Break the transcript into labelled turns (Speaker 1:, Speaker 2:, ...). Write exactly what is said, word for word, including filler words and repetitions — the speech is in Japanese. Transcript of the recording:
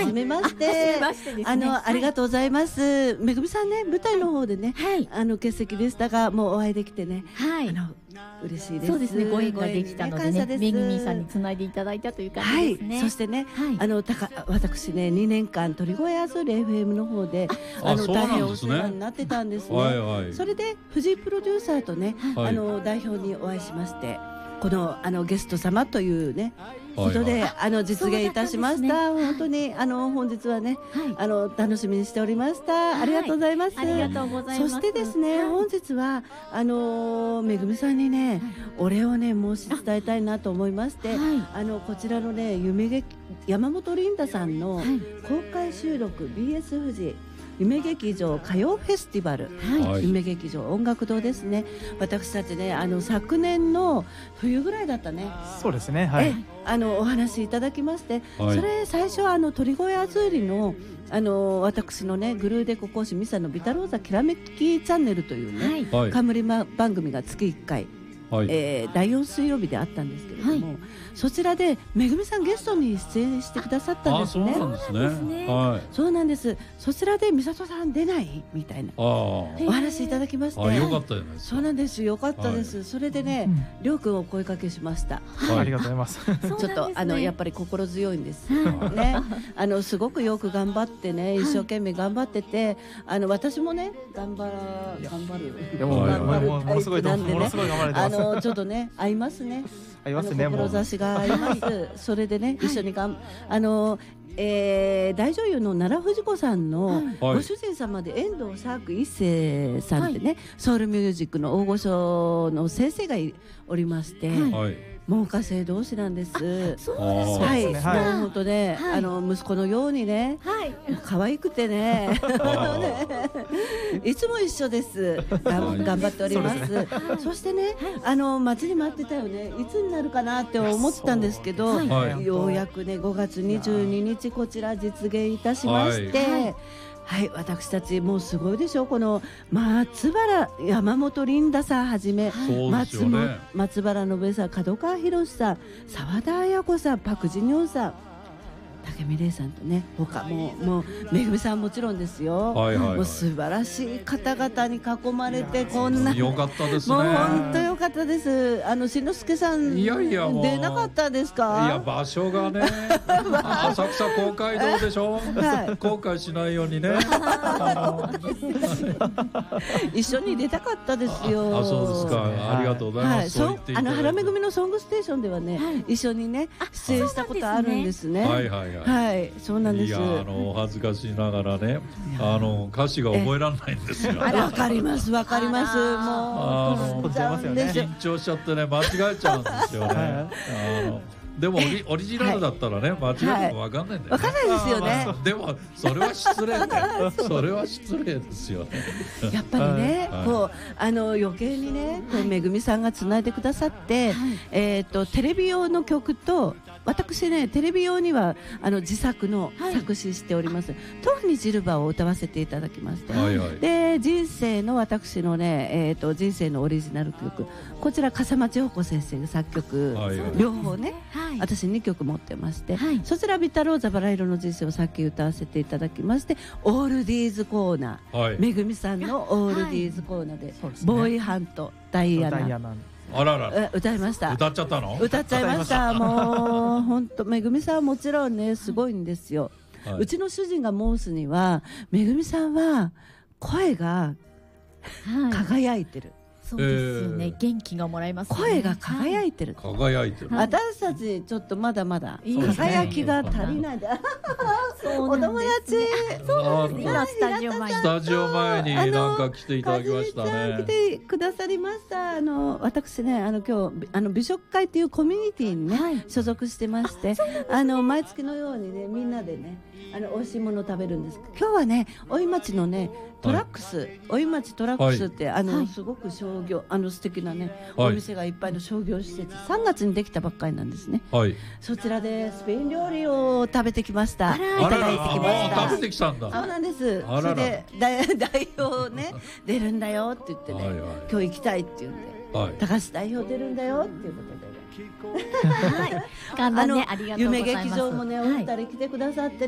Speaker 1: じめまして。あのありがとうございます。めぐみさんね、舞台の方でね、あの欠席でしたが、もうお会いできてね、あの嬉しいです。
Speaker 2: そうですね、ご縁ができたのでね、めぐみさんにつないでいただいたという感じですね。
Speaker 1: そしてね、あのたか私ねにねんかん鳥越あずり エフエム の方であの大変お世話になってたんですね。それで藤井プロデューサーとね、あの代表にお会いしまして、このあのゲスト様というねことであの実現いたしました。本当にあの本日はね、あの楽しみにしておりました。ありがとうございます。
Speaker 2: ありがとうございます。
Speaker 1: そしてですね、本日はあのめぐみさんにねお礼をね申し伝えたいなと思いまして、あのこちらのね夢劇山本リンダさんの公開収録 ビーエス 富士夢劇場歌謡フェスティバル、はい、夢劇場音楽堂ですね。私たちね、あの昨年の冬ぐらいだったね。
Speaker 3: そうですね、はい、
Speaker 1: あのお話いただきまして、はい、それ最初はあの鳥越あずりのあの私のねグルーデコ講師ミサのビタローザきらめきチャンネルというね、はい、冠番組が月いっかい、はい、えー、だいよん水曜日であったんですけれども、はい、そちらでめぐみさんゲストに出演してくださったんですね。
Speaker 4: そうなんですね。はい。
Speaker 1: そうなんです。そちらで美里さん出ないみたいなお話いただきまして、
Speaker 4: あ、よかったじゃないですか。
Speaker 1: そうなんです。よかったです。はい、それでね、りょうくんを声かけしました。
Speaker 3: はい、ありがとうございます。
Speaker 1: ちょっとあのやっぱり心強いんですね。あのすごくよく頑張ってね、一生懸命頑張ってて、あの私もね頑張ら頑張る。
Speaker 3: でも頑張るタイプなんでね、
Speaker 1: あのちょっとね合いますね。
Speaker 3: 合いますね。
Speaker 1: 志が合います。それでね一緒にがんあの。えー、大女優の奈良富士子さんのご主人様で遠藤サーク一世さんってね、はい、ソウルミュージックの大御所の先生がおりまして、はい、門下生同士なんです。はい、もう本当ね、あの息子のようにね、可愛くてね、いつも一緒です。頑張っております。そしてね、あの待ちに待ってたよね。いつになるかなって思ってたんですけど、ようやくねごがつにじゅうににちこちら実現いたしまして。はい、私たちもうすごいでしょ。この松原山本リンダさんはじめ、松松原信江さん、角川博さん、澤田彩子さん、パクジニョンさん、武見玲さんとね、他ももうめぐみさんもちろんですよ。もう素晴らしい方々に囲まれて、こんな
Speaker 4: よかったですね。
Speaker 1: もう本当よかったです。あのしのすけさん、いやいや出なかったですか。
Speaker 4: いや場所がね浅草公会堂でしょ、はい、後悔しないようにね
Speaker 1: 一緒に出たかったですよ。
Speaker 4: あ、そうですか。ありがとうございます。
Speaker 1: はい、そうあの原めぐみのソングステーションではね、はい、一緒にね出演したことあるんですね。
Speaker 4: はいはいはい、
Speaker 1: はい、そうなんです。
Speaker 4: いや、あのお恥ずかしながらね、あの歌詞が覚えられないんですよ。
Speaker 1: わかりますわかります。もう
Speaker 4: あの緊張しちゃってね、間違えちゃうんですよね。あのでもオリ、オリジナルだったらね、間違えても分かんないんだよね。
Speaker 1: 分かんないですよね。
Speaker 4: でもそれは失礼ね。それは失礼ですよね。
Speaker 1: やっぱりね、こうあの余計にね、こうめぐみさんがつないでくださって、えっとテレビ用の曲と、私ねテレビ用にはあの自作の作詞しております「トフニジルバ」を歌わせていただきまして、で人生の私のね、えー、と人生のオリジナル曲、こちら笠間千穂子先生が作曲、両方ね、私にきょく持ってまして、そちらビタローザバラ色の人生をさっき歌わせていただきまして、オールディーズコーナー、めぐみさんのオールディーズコーナーでボーイハントダイアナ
Speaker 4: あらら
Speaker 1: 歌いました。
Speaker 4: 歌っちゃったの？
Speaker 1: 歌っちゃいました。もう本当めぐみさんはもちろんねすごいんですよ。はい、うちの主人が申すには、めぐみさんは声が輝いてる。
Speaker 2: そうですよね、えー、元気がもらえますね。
Speaker 1: 声が輝いてる、
Speaker 4: はい、輝いてる。
Speaker 1: 私たちちょっとまだまだ輝きが足りないで、お友達、
Speaker 2: そうです、今スタジオ前に
Speaker 4: スタジオ前になんか来ていただきましたね。
Speaker 1: 来てくださりました。あの私ね、あの今日あの美食会っていうコミュニティにね、はい、所属してまして、あ, あの毎月のようにねみんなでねあの美味しいものを食べるんです。今日はね大井町のねトラックス、大井町トラックスって、はい、あの、はい、すごく商業あの素敵なね、はい、お店がいっぱいの商業施設、さんがつにできたばっかりなんですね。はい、そちらでスペイン料理を食べてきました。いただいてきました。
Speaker 4: 食べてきたんだ。
Speaker 1: そうなんです。それで代表ね出るんだよって言ってね、はいはい、今日行きたいって言うんで、はい、高橋代表出るんだよっていうことで。
Speaker 2: はい、あの夢
Speaker 1: 劇場もねお二人来てくださって